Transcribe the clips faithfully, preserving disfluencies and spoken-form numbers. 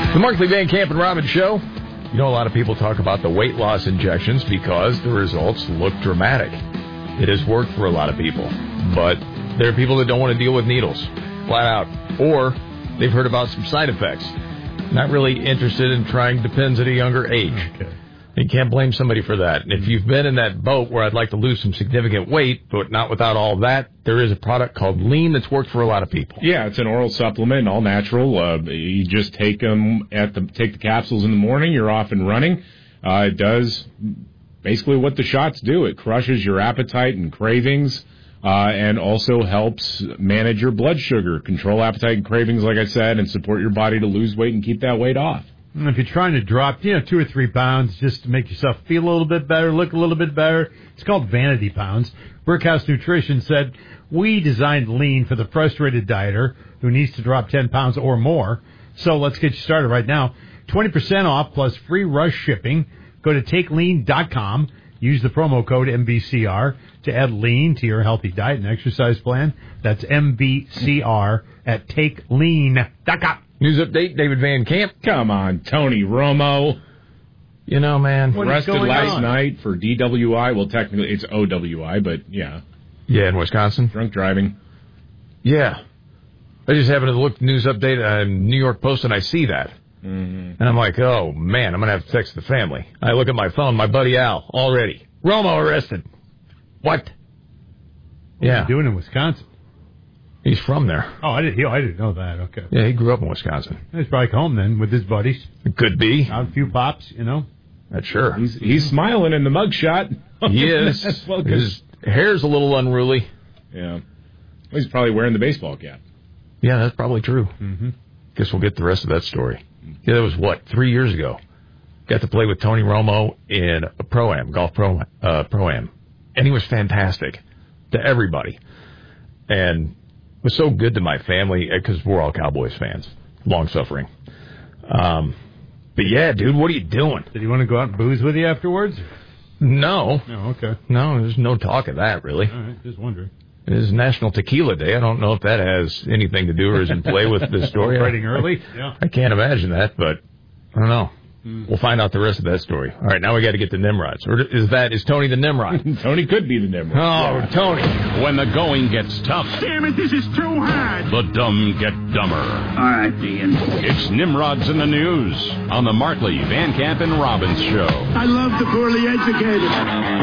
The Markley, Van Camp, and Robbins Show. You know, a lot of people talk about the weight loss injections because the results look dramatic. It has worked for a lot of people. But there are people that don't want to deal with needles, flat out. Or they've heard about some side effects. Not really interested in trying Depends at a younger age. Okay. You can't blame somebody for that. And if you've been in that boat where I'd like to lose some significant weight, but not without all that, there is a product called Lean that's worked for a lot of people. Yeah, it's an oral supplement, all natural. Uh, you just take them at the take the capsules in the morning. You're off and running. Uh, it does basically what the shots do. It crushes your appetite and cravings, uh, and also helps manage your blood sugar, control appetite and cravings, like I said, and support your body to lose weight and keep that weight off. If you're trying to drop, you know, two or three pounds just to make yourself feel a little bit better, look a little bit better, it's called vanity pounds. Brickhouse Nutrition said, we designed Lean for the frustrated dieter who needs to drop ten pounds or more. So let's get you started right now. twenty percent off plus free rush shipping. Go to take lean dot com. Use the promo code M B C R to add Lean to your healthy diet and exercise plan. That's M B C R at take lean dot com. News update, David Van Camp. Come on, Tony Romo. You know, man. What Arrested last on? night for D W I. Well, technically it's O W I, but yeah. Yeah, in Wisconsin. Drunk driving. Yeah. I just happened to look at the news update on New York Post, and I see that. Mm-hmm. And I'm like, oh, man, I'm going to have to text the family. I look at my phone, my buddy Al, already. Romo arrested. What? What yeah. are you doing in Wisconsin? He's from there. Oh, I didn't, I didn't know that. Okay. Yeah, he grew up in Wisconsin. He's probably home then with his buddies. It could be. Out a few pops, you know. That's sure. He's, he's smiling in the mugshot. He is. Well, his hair's a little unruly. Yeah. Well, he's probably wearing the baseball cap. Yeah, that's probably true. Mm-hmm. Guess we'll get the rest of that story. Yeah, that was, what, three years ago. Got to play with Tony Romo in a Pro-Am, golf Pro, uh, Pro-Am. And he was fantastic to everybody. And was so good to my family because we're all Cowboys fans, long-suffering. Um, but, yeah, dude, what are you doing? Did he want to go out and booze with you afterwards? No. No, okay. No, there's no talk of that, really. All right, just wondering. It is National Tequila Day. I don't know if that has anything to do or is in play with this story. Writing early? Yeah. I can't imagine that, but I don't know. Mm. We'll find out the rest of that story. All right, now we got to get to Nimrods. Or is that is Tony the Nimrod? Tony could be the Nimrod. Oh, yeah. Tony. When the going gets tough. Damn it, this is too hard. The dumb get dumber. All right, Ian. It's Nimrods in the News on the Markley, Van Camp, and Robbins Show. I love the poorly educated.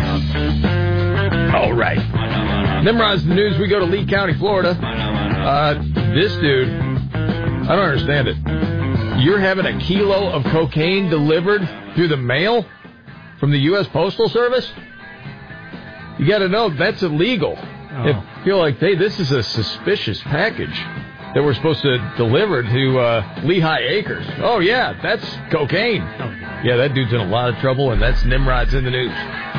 All right. Nimrods in the News. We go to Lee County, Florida. Uh, this dude, I don't understand it. You're having a kilo of cocaine delivered through the mail from the U S Postal Service? You got to know that's illegal. Oh. If you're like, hey, this is a suspicious package that we're supposed to deliver to uh, Lehigh Acres. Oh, yeah, that's cocaine. Oh. Yeah, that dude's in a lot of trouble, and that's Nimrod's in the News.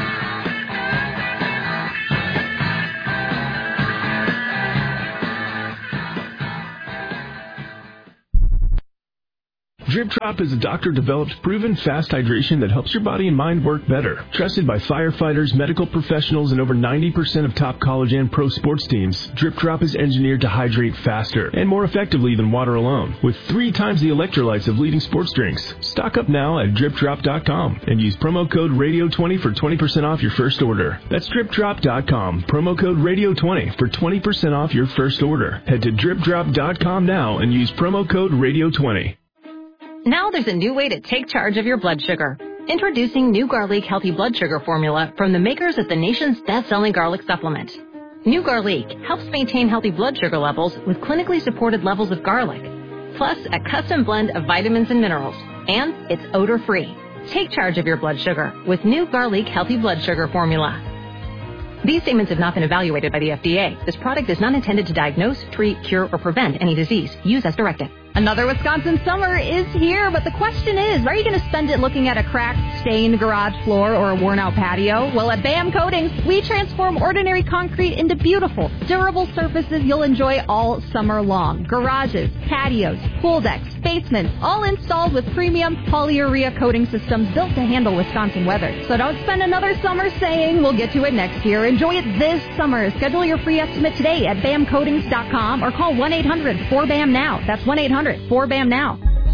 Drip Drop is a doctor-developed, proven fast hydration that helps your body and mind work better. Trusted by firefighters, medical professionals, and over ninety percent of top college and pro sports teams, Drip Drop is engineered to hydrate faster and more effectively than water alone, with three times the electrolytes of leading sports drinks. Stock up now at drip drop dot com and use promo code radio twenty for twenty percent off your first order. That's drip drop dot com, promo code radio twenty for twenty percent off your first order. Head to drip drop dot com now and use promo code radio twenty. Now there's a new way to take charge of your blood sugar. Introducing New Garlic Healthy Blood Sugar Formula from the makers of the nation's best-selling garlic supplement. New Garlic helps maintain healthy blood sugar levels with clinically supported levels of garlic, plus a custom blend of vitamins and minerals, and it's odor-free. Take charge of your blood sugar with New Garlic Healthy Blood Sugar Formula. These statements have not been evaluated by the F D A. This product is not intended to diagnose, treat, cure, or prevent any disease. Use as directed. Another Wisconsin summer is here, but the question is, are you going to spend it looking at a cracked, stained garage floor or a worn-out patio? Well, at B A M Coatings, we transform ordinary concrete into beautiful, durable surfaces you'll enjoy all summer long. Garages, patios, pool decks, basements, all installed with premium polyurea coating systems built to handle Wisconsin weather. So don't spend another summer saying we'll get to it next year. Enjoy it this summer. Schedule your free estimate today at bam coatings dot com or call one eight hundred four B A M now. That's one eight hundred four B A M now.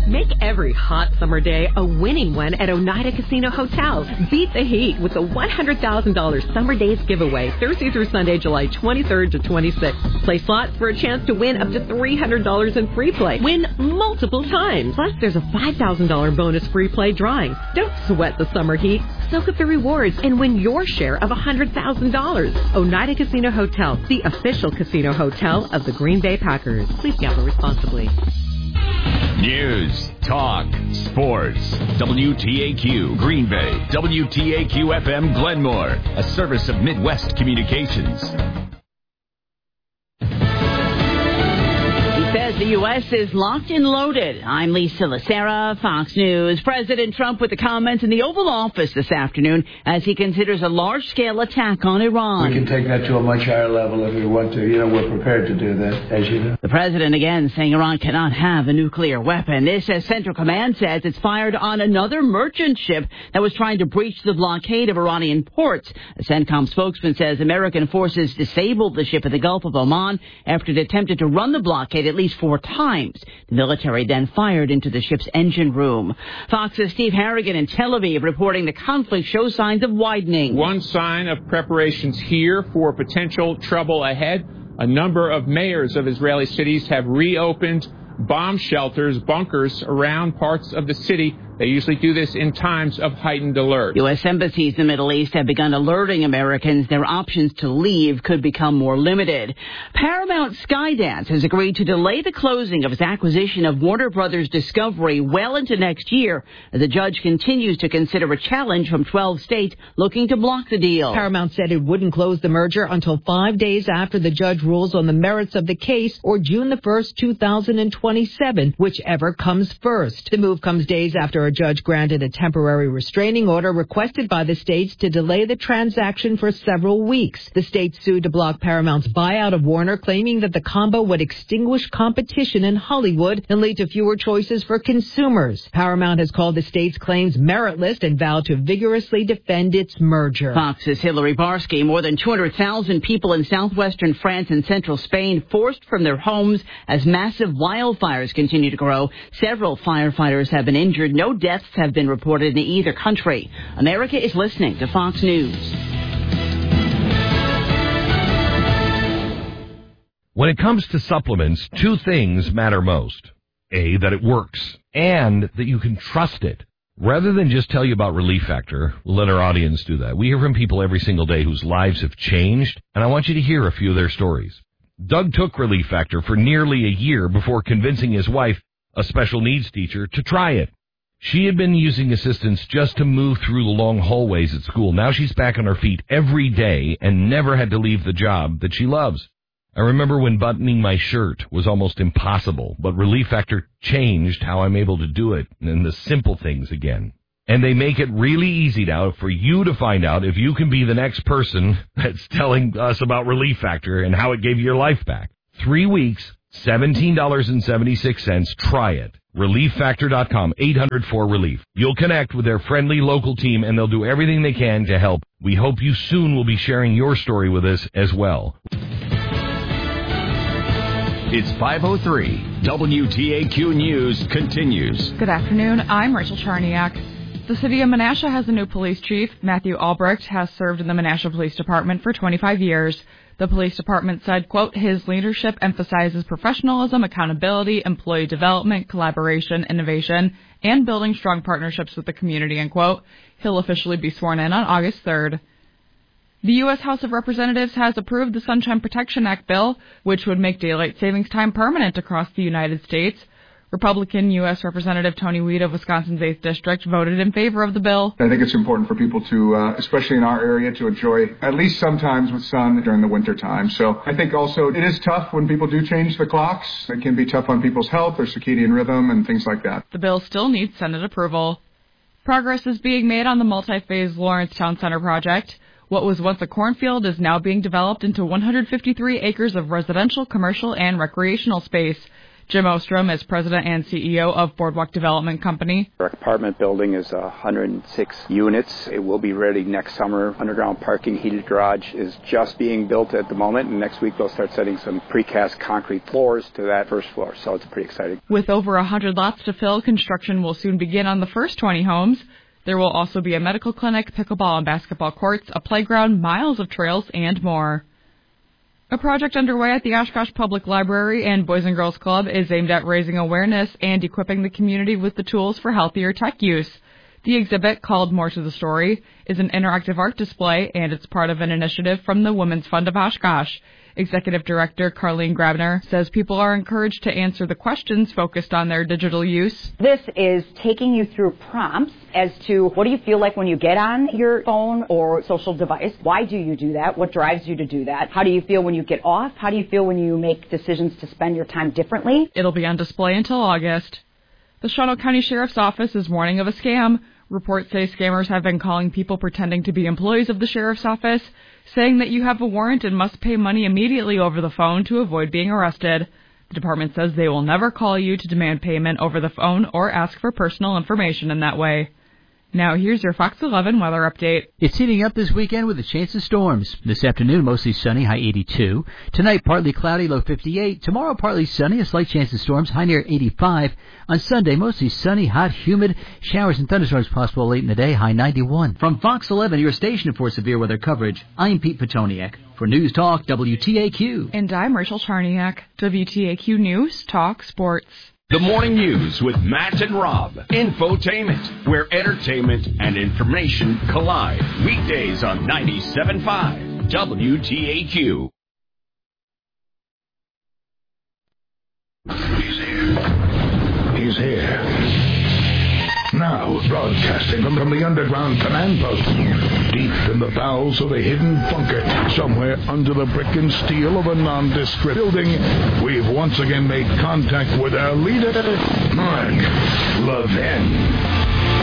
Make every hot summer day a winning one at Oneida Casino Hotel. Beat the heat with the one hundred thousand dollars Summer Days giveaway Thursday through Sunday, July twenty-third to twenty-sixth. Play slots for a chance to win up to three hundred dollars in free play. Win multiple times. Plus, there's a five thousand dollars bonus free play drawing. Don't sweat the summer heat. Soak up the rewards and win your share of one hundred thousand dollars. Oneida Casino Hotel, the official casino hotel of the Green Bay Packers. Please gamble responsibly. News, talk, sports. W T A Q Green Bay. W T A Q F M Glenmore. A service of Midwest Communications. Says the U S is locked and loaded. I'm Lisa Lacera, Fox News. President Trump with the comments in the Oval Office this afternoon as he considers a large-scale attack on Iran. We can take that to a much higher level if we want to. You know, we're prepared to do that, as you know. The president again saying Iran cannot have a nuclear weapon. This, as Central Command says, it's fired on another merchant ship that was trying to breach the blockade of Iranian ports. A CENTCOM spokesman says American forces disabled the ship in the Gulf of Oman after it attempted to run the blockade at least four times. The military then fired into the ship's engine room. Fox's Steve Harrigan in Tel Aviv reporting the conflict shows signs of widening. One sign of preparations here for potential trouble ahead. A number of mayors of Israeli cities have reopened bomb shelters, bunkers around parts of the city. They usually do this in times of heightened alert. U S embassies in the Middle East have begun alerting Americans their options to leave could become more limited. Paramount Skydance has agreed to delay the closing of its acquisition of Warner Brothers Discovery well into next year as the judge continues to consider a challenge from twelve states looking to block the deal. Paramount said it wouldn't close the merger until five days after the judge rules on the merits of the case, or June the first, two thousand twenty-seven, whichever comes first. The move comes days after a judge granted a temporary restraining order requested by the states to delay the transaction for several weeks. The states sued to block Paramount's buyout of Warner, claiming that the combo would extinguish competition in Hollywood and lead to fewer choices for consumers. Paramount has called the states' claims meritless and vowed to vigorously defend its merger. Fox's Hillary Barsky. More than two hundred thousand people in southwestern France and central Spain forced from their homes as massive wildfires continue to grow. Several firefighters have been injured. No deaths have been reported in either country. America is listening to Fox News. When it comes to supplements, two things matter most. A, that it works, and that you can trust it. Rather than just tell you about Relief Factor, we'll let our audience do that. We hear from people every single day whose lives have changed, and I want you to hear a few of their stories. Doug took Relief Factor for nearly a year before convincing his wife, a special needs teacher, to try it. She had been using assistance just to move through the long hallways at school. Now she's back on her feet every day and never had to leave the job that she loves. I remember when buttoning my shirt was almost impossible, but Relief Factor changed how I'm able to do it and the simple things again. And they make it really easy now for you to find out if you can be the next person that's telling us about Relief Factor and how it gave you your life back. Three weeks, seventeen dollars and seventy-six cents. Try it. relief factor dot com, eight hundred four relief. You'll connect with their friendly local team, and they'll do everything they can to help. We hope you soon will be sharing your story with us as well. It's five oh three. W T A Q News continues. Good afternoon. I'm Rachel Charniak. The city of Menasha has a new police chief. Matthew Albrecht has served in the Menasha Police Department for twenty-five years. The police department said, quote, his leadership emphasizes professionalism, accountability, employee development, collaboration, innovation, and building strong partnerships with the community, end quote. He'll officially be sworn in on August third. The U S House of Representatives has approved the Sunshine Protection Act bill, which would make daylight savings time permanent across the United States. Republican U S Representative Tony Weed of Wisconsin's eighth District voted in favor of the bill. I think it's important for people to, uh, especially in our area, to enjoy at least sometimes with sun during the winter time. So I think also it is tough when people do change the clocks. It can be tough on people's health, their circadian rhythm, and things like that. The bill still needs Senate approval. Progress is being made on the multi-phase Lawrence Town Center project. What was once a cornfield is now being developed into one hundred fifty-three acres of residential, commercial, and recreational space. Jim Ostrom is president and C E O of Boardwalk Development Company. Our apartment building is one hundred six units. It will be ready next summer. Underground parking, heated garage is just being built at the moment, and next week they'll start setting some precast concrete floors to that first floor, so it's pretty exciting. With over one hundred lots to fill, construction will soon begin on the first twenty homes. There will also be a medical clinic, pickleball and basketball courts, a playground, miles of trails, and more. A project underway at the Oshkosh Public Library and Boys and Girls Club is aimed at raising awareness and equipping the community with the tools for healthier tech use. The exhibit, called More to the Story, is an interactive art display, and it's part of an initiative from the Women's Fund of Oshkosh. Executive Director Carlene Grabner says people are encouraged to answer the questions focused on their digital use. This is taking you through prompts as to what do you feel like when you get on your phone or social device? Why do you do that? What drives you to do that? How do you feel when you get off? How do you feel when you make decisions to spend your time differently? It'll be on display until August. The Shawano County Sheriff's Office is warning of a scam. Reports say scammers have been calling people pretending to be employees of the Sheriff's Office, saying that you have a warrant and must pay money immediately over the phone to avoid being arrested. The department says they will never call you to demand payment over the phone or ask for personal information in that way. Now here's your Fox eleven weather update. It's heating up this weekend with a chance of storms. This afternoon, mostly sunny, high eighty-two. Tonight, partly cloudy, low fifty-eight. Tomorrow, partly sunny, a slight chance of storms, high near eighty-five. On Sunday, mostly sunny, hot, humid. Showers and thunderstorms possible late in the day, high ninety-one. From Fox eleven, your station for severe weather coverage, I'm Pete Petoniak. For News Talk, W T A Q. And I'm Rachel Charniak. W T A Q News Talk Sports. The Morning News with Matt and Rob. Infotainment, where entertainment and information collide. Weekdays on ninety-seven point five W T A Q. He's here. He's here. Now, broadcasting from, from the underground command post, deep in the bowels of a hidden bunker, somewhere under the brick and steel of a nondescript building, we've once again made contact with our leader, Mark Levin.